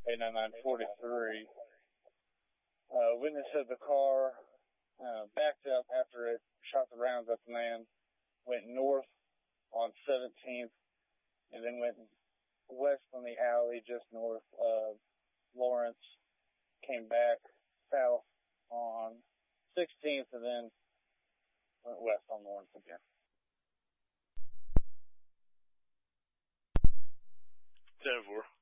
89943. Witness said the car backed up after it shot the rounds at the man, went north on 17th, and then went west on the alley just north of Lawrence, came back south on 16th, and then went west on Lawrence again. 10-4.